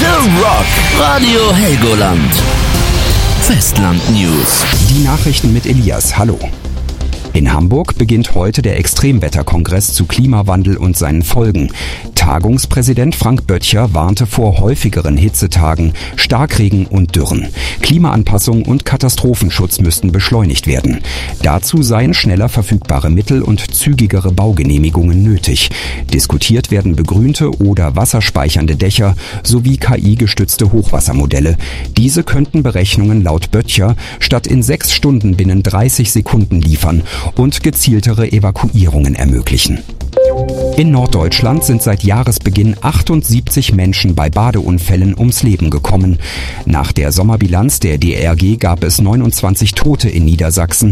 The Rock. Radio Helgoland. Festland News. Die Nachrichten mit Elias. Hallo. In Hamburg beginnt heute der Extremwetterkongress zu Klimawandel und seinen Folgen. Tagungspräsident Frank Böttcher warnte vor häufigeren Hitzetagen, Starkregen und Dürren. Klimaanpassung und Katastrophenschutz müssten beschleunigt werden. Dazu seien schneller verfügbare Mittel und zügigere Baugenehmigungen nötig. Diskutiert werden begrünte oder wasserspeichernde Dächer sowie KI-gestützte Hochwassermodelle. Diese könnten Berechnungen laut Böttcher statt in 6 Stunden binnen 30 Sekunden liefern und gezieltere Evakuierungen ermöglichen. In Norddeutschland sind seit Jahresbeginn 78 Menschen bei Badeunfällen ums Leben gekommen. Nach der Sommerbilanz der DRG gab es 29 Tote in Niedersachsen,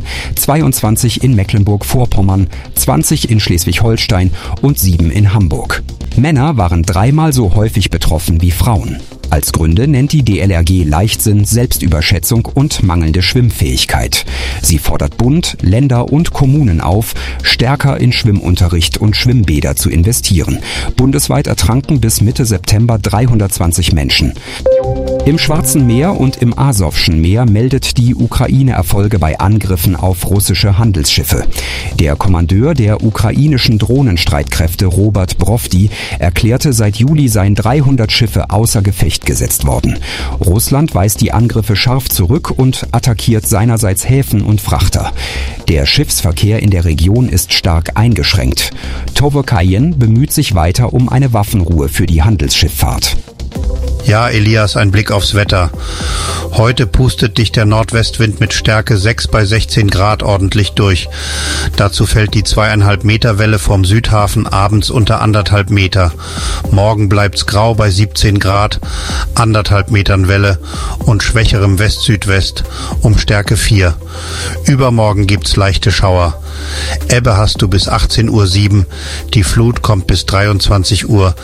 22 in Mecklenburg-Vorpommern, 20 in Schleswig-Holstein und 7 in Hamburg. Männer waren 3-mal so häufig betroffen wie Frauen. Als Gründe nennt die DLRG Leichtsinn, Selbstüberschätzung und mangelnde Schwimmfähigkeit. Sie fordert Bund, Länder und Kommunen auf, stärker in Schwimmunterricht und Schwimmbäder zu investieren. Bundesweit ertranken bis Mitte September 320 Menschen. Im Schwarzen Meer und im Asowschen Meer meldet die Ukraine Erfolge bei Angriffen auf russische Handelsschiffe. Der Kommandeur der ukrainischen Drohnenstreitkräfte Robert Brovdi erklärte, seit Juli seien 300 Schiffe außer Gefecht gesetzt worden. Russland weist die Angriffe scharf zurück und attackiert seinerseits Häfen und Frachter. Der Schiffsverkehr in der Region ist stark eingeschränkt. Tovokayen bemüht sich weiter um eine Waffenruhe für die Handelsschifffahrt. Ja, Elias, ein Blick aufs Wetter. Heute pustet dich der Nordwestwind mit Stärke 6 bei 16 Grad ordentlich durch. Dazu fällt die 2,5 Meter Welle vom Südhafen abends unter 1,5 Meter. Morgen bleibt's grau bei 17 Grad, 1,5 Metern Welle und schwächerem West-Südwest um Stärke 4. Übermorgen gibt's leichte Schauer. Ebbe hast du bis 18:07 Uhr, die Flut kommt bis 23:47 Uhr.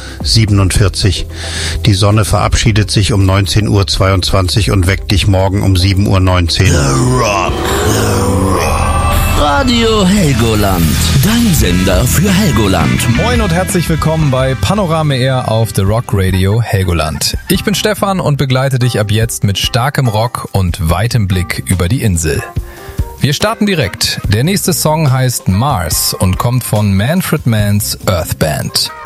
Die Sonne verabschiedet sich um 19:22 Uhr und weckt dich morgen um 7:19 Uhr. The Rock. Radio Helgoland. Dein Sender für Helgoland. Moin und herzlich willkommen bei Panorama Air auf The Rock Radio Helgoland. Ich bin Stefan und begleite dich ab jetzt mit starkem Rock und weitem Blick über die Insel. Wir starten direkt. Der nächste Song heißt Mars und kommt von Manfred Mann's Earth Band.